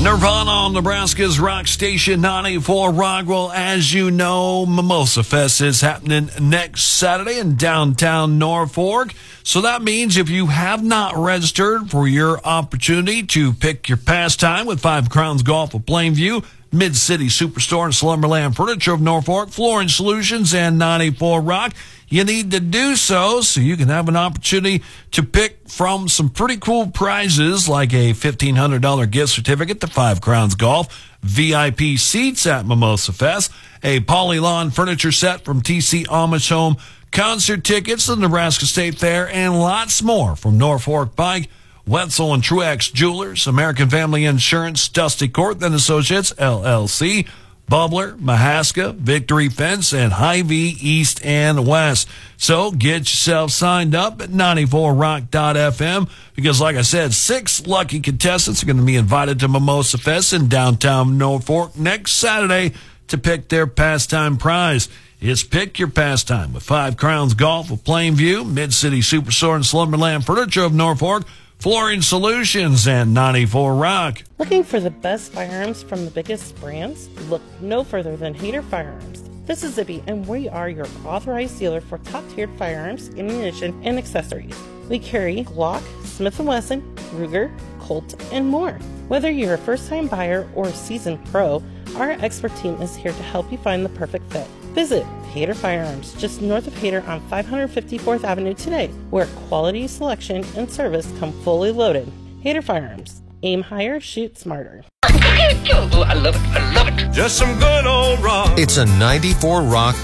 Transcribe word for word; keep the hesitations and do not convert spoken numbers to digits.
Nirvana on Nebraska's rock station ninety-four Rock. Well, as you know, Mimosa Fest is happening next Saturday in downtown Norfolk. So that means if you have not registered for your opportunity to pick your pastime with Five Crowns Golf of Plainview, Mid-City Superstore and Slumberland Furniture of Norfolk, Flooring Solutions, and ninety-four Rock, you need to do so so you can have an opportunity to pick from some pretty cool prizes like a fifteen hundred dollars gift certificate to Five Crowns Golf, V I P seats at Mimosa Fest, a Polylawn furniture set from T C Amish Home, concert tickets to the Nebraska State Fair, and lots more from Norfolk Bike, Wetzel and Truex Jewelers, American Family Insurance, Dusty Court and Associates, L L C, Bubbler, Mahaska, Victory Fence, and Hy-Vee East and West. So get yourself signed up at ninety-four rock dot f m because, like I said, six lucky contestants are going to be invited to Mimosa Fest in downtown Norfolk next Saturday to pick their pastime prize. It's Pick Your Pastime with Five Crowns Golf of Plainview, Mid-City Superstore and Slumberland Furniture of Norfolk, Flooring Solutions, and ninety-four Rock. Looking for the best firearms from the biggest brands? Look no further than Hader Firearms. This is Zibby, and we are your authorized dealer for top-tiered firearms, ammunition, and accessories. We carry Glock, Smith and Wesson, Ruger, Colt, and more. Whether you're a first-time buyer or a seasoned pro, our expert team is here to help you find the perfect fit. Visit Hader Firearms, just north of Hader on five fifty-fourth Avenue today, where quality, selection, and service come fully loaded. Hader Firearms. Aim higher, shoot smarter. I love it. I love it. Just some good old rock. It's a ninety-four Rock